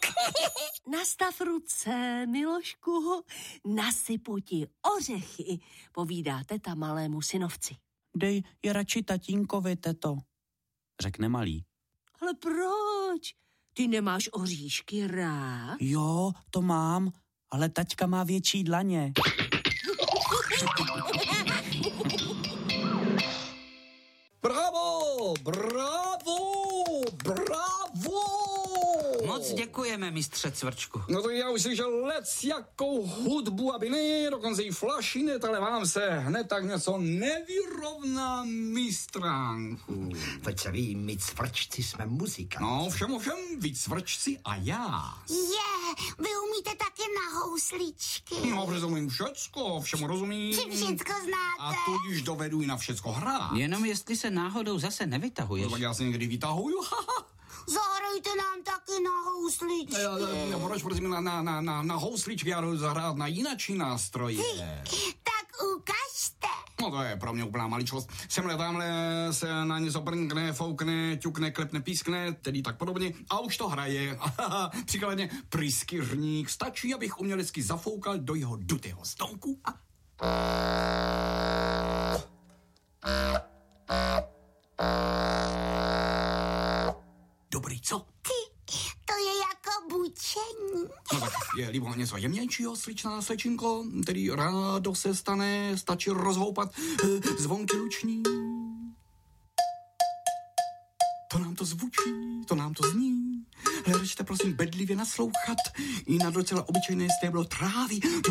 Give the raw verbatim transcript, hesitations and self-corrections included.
Nastav ruce, Milošku, nasypu ti ořechy, povídá teta malému synovci. Dej je radši tatínkovi, teto, řekne malý. Ale proč? Ty nemáš oříšky rád? Jo, to mám, ale taťka má větší dlaně. Bravo, bravo, bravo! Moc děkujeme, mistře Cvrčku. No to já už slyšel lec jakou hudbu, aby ne, dokonce i flašinet, ale vám se hned tak něco nevyrovná, mistránku. Veď se ví, my Cvrčci jsme muzikanti. No, všem ovšem, vy Cvrčci a já. Je, vy umíte taky na housličky. No, protože umím všecko, všemu rozumím. Čím všecko znáte? A tudíž dovedu i na všecko hrát. Jenom jestli se náhodou zase nevytahuješ. No, já se někdy vytahuju, haha. Zahrajte nám taky na housličky. Já, já, proč prosím na, na, na, na, na housličky, já jdu zahrát na jinačí nástroje. Tak ukažte. No to je pro mě úplná maličkost. Semhle tamhle se na něco brnkne, foukne, ťukne, klepne, pískne, tedy tak podobně a už to hraje. Příkladně pryskyřník. Stačí, abych umělecky zafoukal do jeho dutého stonku a... Dobrý, co? Ty, to je jako bučení. No tak je libo něco jemnějšího, sličná slečinko, který rádo se stane, stačí rozhoupat eh, zvonky luční. To nám to zvučí, to nám to zní. Hledačte prosím bedlivě naslouchat i na docela obyčejné stéblo trávy.